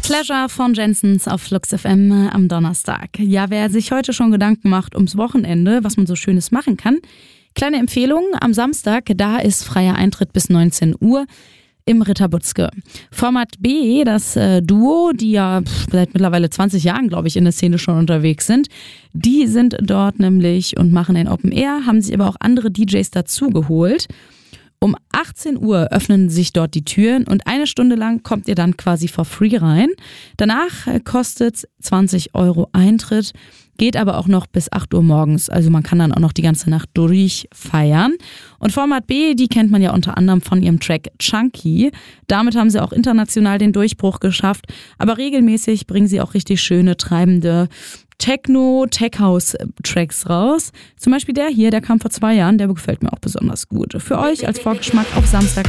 Pleasure von Jensens auf Flux FM am Donnerstag. Ja, wer sich heute schon Gedanken macht ums Wochenende, was man so Schönes machen kann. Kleine Empfehlung, am Samstag, da ist freier Eintritt bis 19 Uhr im Ritter Butzke. Format B, das Duo, die ja seit mittlerweile 20 Jahren, glaube ich, in der Szene schon unterwegs sind, die sind dort nämlich und machen ein Open Air, haben sich aber auch andere DJs dazugeholt. Um 18 Uhr öffnen sich dort die Türen und 1 Stunde lang kommt ihr dann quasi for free rein. Danach kostet 20 € Eintritt, geht aber auch noch bis 8 Uhr morgens. Also man kann dann auch noch die ganze Nacht durchfeiern. Und Format B, die kennt man ja unter anderem von ihrem Track Chunky. Damit haben sie auch international den Durchbruch geschafft. Aber regelmäßig bringen sie auch richtig schöne, treibende Techno-Tech-House-Tracks raus. Zum Beispiel der hier, der kam vor 2 Jahren, der gefällt mir auch besonders gut. Für euch als Vorgeschmack auf Samstag